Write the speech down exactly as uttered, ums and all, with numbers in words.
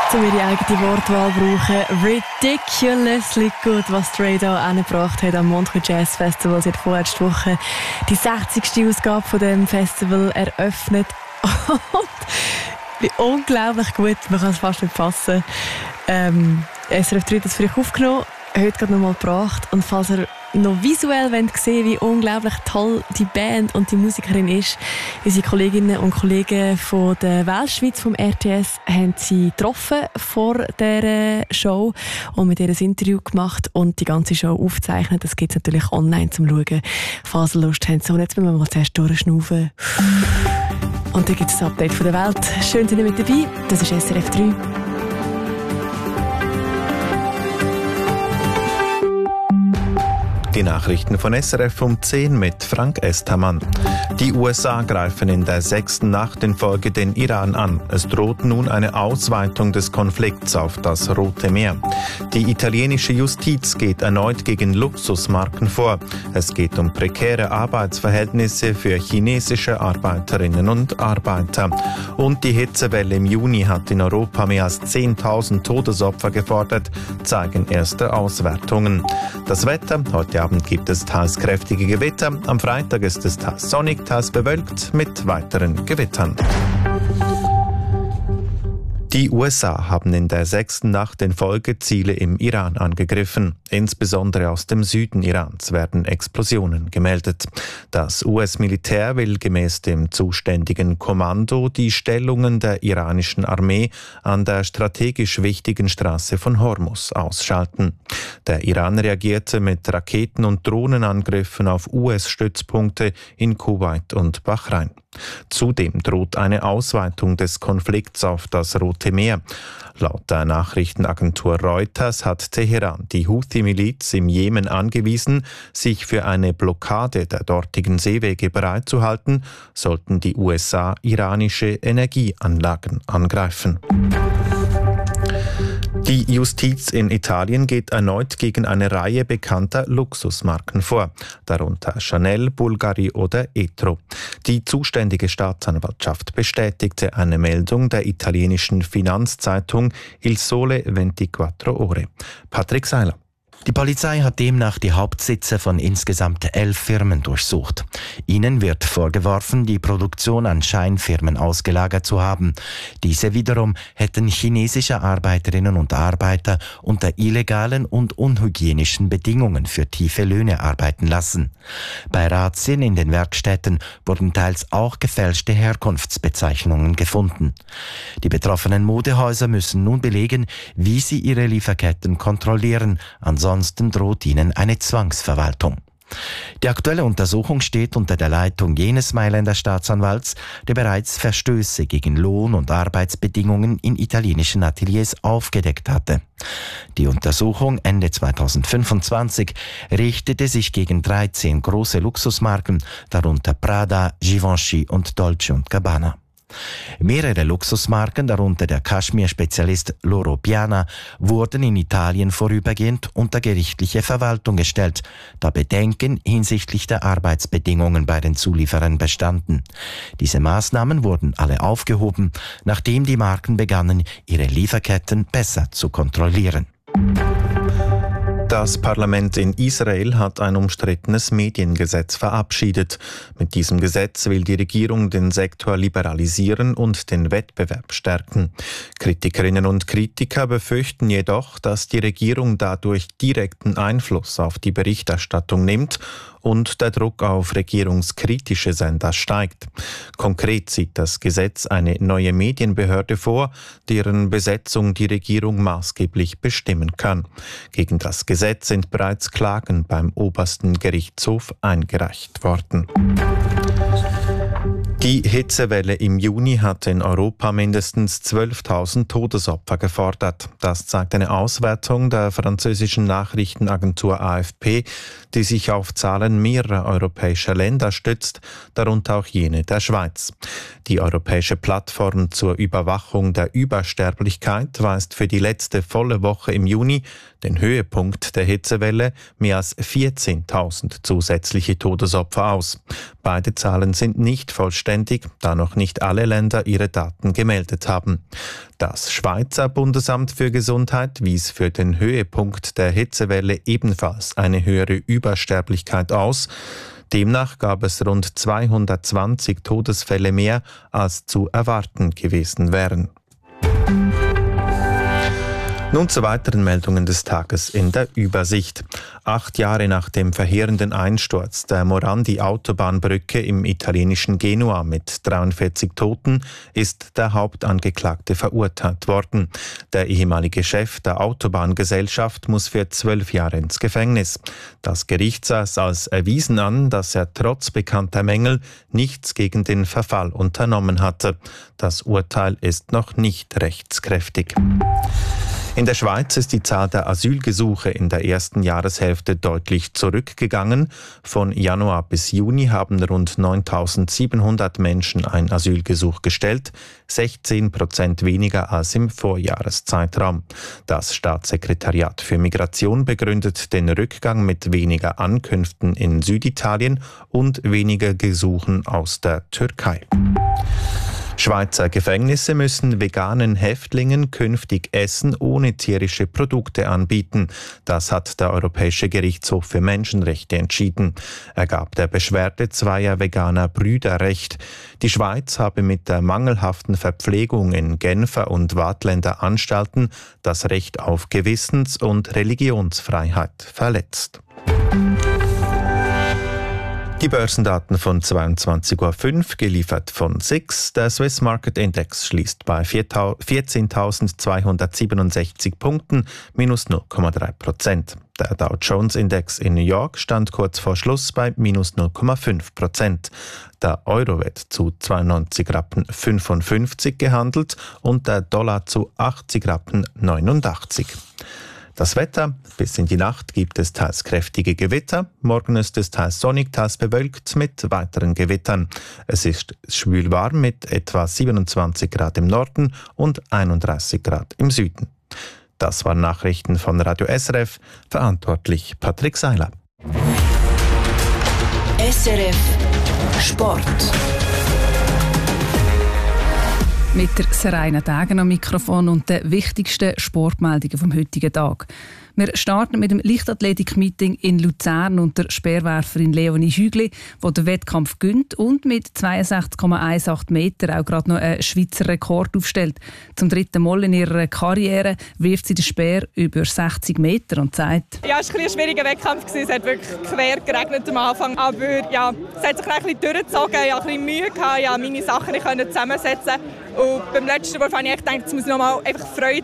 um ihre eigene Wortwahl brauchen. Ridiculously good, was Dre da angebracht hat am Montreux Jazz Festival. Sie hat vorletzte Woche die sechzigste Ausgabe von dem Festival eröffnet. Und wie unglaublich gut, man kann es fast nicht fassen. Ähm, S R F drei hat das für euch aufgenommen, heute gerade nochmal gebracht. Und falls ihr noch visuell sehen wollt, wie unglaublich toll die Band und die Musikerin ist, unsere Kolleginnen und Kollegen von der Weltschweiz vom R T S haben sie getroffen vor dieser Show und mit ihr ein Interview gemacht und die ganze Show aufgezeichnet. Das gibt es natürlich online zum Schauen, falls ihr Lust habt. So, und jetzt müssen wir mal zuerst durchschnaufen. Und dann gibt es ein Update von der Welt. Schön, dass ihr mit dabei. Das ist S R F drei. Die Nachrichten von S R F um zehn mit Frank Estermann. Die U S A greifen in der sechsten Nacht in Folge den Iran an. Es droht nun eine Ausweitung des Konflikts auf das Rote Meer. Die italienische Justiz geht erneut gegen Luxusmarken vor. Es geht um prekäre Arbeitsverhältnisse für chinesische Arbeiterinnen und Arbeiter. Und die Hitzewelle im Juni hat in Europa mehr als zehntausend Todesopfer gefordert, zeigen erste Auswertungen. Das Wetter: Heute Abend gibt es teils kräftige Gewitter. Am Freitag ist es teils sonnig, teils bewölkt mit weiteren Gewittern. Die U S A haben in der sechsten Nacht in Folge Ziele im Iran angegriffen. Insbesondere aus dem Süden Irans werden Explosionen gemeldet. Das U S-Militär will gemäß dem zuständigen Kommando die Stellungen der iranischen Armee an der strategisch wichtigen Straße von Hormuz ausschalten. Der Iran reagierte mit Raketen- und Drohnenangriffen auf U S-Stützpunkte in Kuwait und Bahrain. Zudem droht eine Ausweitung des Konflikts auf das Rote Meer. Laut der Nachrichtenagentur Reuters hat Teheran die Houthi-Miliz im Jemen angewiesen, sich für eine Blockade der dortigen Seewege bereitzuhalten, sollten die U S A iranische Energieanlagen angreifen. Die Justiz in Italien geht erneut gegen eine Reihe bekannter Luxusmarken vor, darunter Chanel, Bulgari oder Etro. Die zuständige Staatsanwaltschaft bestätigte eine Meldung der italienischen Finanzzeitung Il Sole ventiquattro Ore. Patrick Seiler. Die Polizei hat demnach die Hauptsitze von insgesamt elf Firmen durchsucht. Ihnen wird vorgeworfen, die Produktion an Scheinfirmen ausgelagert zu haben. Diese wiederum hätten chinesische Arbeiterinnen und Arbeiter unter illegalen und unhygienischen Bedingungen für tiefe Löhne arbeiten lassen. Bei Razzien in den Werkstätten wurden teils auch gefälschte Herkunftsbezeichnungen gefunden. Die betroffenen Modehäuser müssen nun belegen, wie sie ihre Lieferketten kontrollieren. Ansonsten Ansonsten droht ihnen eine Zwangsverwaltung. Die aktuelle Untersuchung steht unter der Leitung jenes Mailänder Staatsanwalts, der bereits Verstöße gegen Lohn- und Arbeitsbedingungen in italienischen Ateliers aufgedeckt hatte. Die Untersuchung Ende zweitausendfünfundzwanzig richtete sich gegen dreizehn große Luxusmarken, darunter Prada, Givenchy und Dolce und Gabbana. Mehrere Luxusmarken, darunter der Kaschmir-Spezialist Loro Piana, wurden in Italien vorübergehend unter gerichtliche Verwaltung gestellt, da Bedenken hinsichtlich der Arbeitsbedingungen bei den Zulieferern bestanden. Diese Maßnahmen wurden alle aufgehoben, nachdem die Marken begannen, ihre Lieferketten besser zu kontrollieren. Das Parlament in Israel hat ein umstrittenes Mediengesetz verabschiedet. Mit diesem Gesetz will die Regierung den Sektor liberalisieren und den Wettbewerb stärken. Kritikerinnen und Kritiker befürchten jedoch, dass die Regierung dadurch direkten Einfluss auf die Berichterstattung nimmt und der Druck auf regierungskritische Sender steigt. Konkret sieht das Gesetz eine neue Medienbehörde vor, deren Besetzung die Regierung maßgeblich bestimmen kann. Gegen das Gesetz sind bereits Klagen beim obersten Gerichtshof eingereicht worden. Die Hitzewelle im Juni hat in Europa mindestens zwölftausend Todesopfer gefordert. Das zeigt eine Auswertung der französischen Nachrichtenagentur A F P, die sich auf Zahlen mehrerer europäischer Länder stützt, darunter auch jene der Schweiz. Die europäische Plattform zur Überwachung der Übersterblichkeit weist für die letzte volle Woche im Juni, den Höhepunkt der Hitzewelle, mehr als vierzehntausend zusätzliche Todesopfer aus. Beide Zahlen sind nicht vollständig, da noch nicht alle Länder ihre Daten gemeldet haben. Das Schweizer Bundesamt für Gesundheit wies für den Höhepunkt der Hitzewelle ebenfalls eine höhere Übersterblichkeit aus. Demnach gab es rund zweihundertzwanzig Todesfälle mehr, als zu erwarten gewesen wären. Nun zu weiteren Meldungen des Tages in der Übersicht. Acht Jahre nach dem verheerenden Einsturz der Morandi-Autobahnbrücke im italienischen Genua mit dreiundvierzig Toten ist der Hauptangeklagte verurteilt worden. Der ehemalige Chef der Autobahngesellschaft muss für zwölf Jahre ins Gefängnis. Das Gericht sah es als erwiesen an, dass er trotz bekannter Mängel nichts gegen den Verfall unternommen hatte. Das Urteil ist noch nicht rechtskräftig. In der Schweiz ist die Zahl der Asylgesuche in der ersten Jahreshälfte deutlich zurückgegangen. Von Januar bis Juni haben rund neuntausendsiebenhundert Menschen ein Asylgesuch gestellt, sechzehn Prozent weniger als im Vorjahreszeitraum. Das Staatssekretariat für Migration begründet den Rückgang mit weniger Ankünften in Süditalien und weniger Gesuchen aus der Türkei. Schweizer Gefängnisse müssen veganen Häftlingen künftig Essen ohne tierische Produkte anbieten. Das hat der Europäische Gerichtshof für Menschenrechte entschieden. Er gab der Beschwerde zweier veganer Brüder Recht. Die Schweiz habe mit der mangelhaften Verpflegung in Genfer und Waadtländer Anstalten das Recht auf Gewissens- und Religionsfreiheit verletzt. Die Börsendaten von zweiundzwanzig Uhr fünf, geliefert von S I X. Der Swiss Market Index schließt bei vierzehntausendzweihundertsiebenundsechzig Punkten, minus null Komma drei Prozent. Der Dow Jones Index in New York stand kurz vor Schluss bei minus null Komma fünf Prozent. Der Euro wird zu zweiundneunzig Rappen fünfundfünfzig gehandelt und der Dollar zu achtzig Rappen neunundachtzig. Das Wetter: Bis in die Nacht gibt es teils kräftige Gewitter. Morgen ist es teils sonnig, teils bewölkt mit weiteren Gewittern. Es ist schwül warm mit etwa siebenundzwanzig Grad im Norden und einunddreißig Grad im Süden. Das waren Nachrichten von Radio S R F. Verantwortlich Patrick Seiler. S R F Sport. Mit der Seraina Dagen am Mikrofon und den wichtigsten Sportmeldungen vom heutigen Tag. Wir starten mit dem Leichtathletik-Meeting in Luzern und der Speerwerferin Leonie Hügli, die den Wettkampf gönnt und mit zweiundsechzig Komma achtzehn Meter auch gerade noch einen Schweizer Rekord aufstellt. Zum dritten Mal in ihrer Karriere wirft sie den Speer über sechzig Meter und sagt: Ja, es war ein schwieriger Wettkampf. Es hat wirklich quer geregnet am Anfang. Aber ja, es hat sich ein bisschen durchgezogen. Ich hatte ein bisschen Mühe, ja, meine Sachen nicht zusammensetzen. Und beim letzten Wurf habe ich gedacht, jetzt muss ich noch mal einfach Freude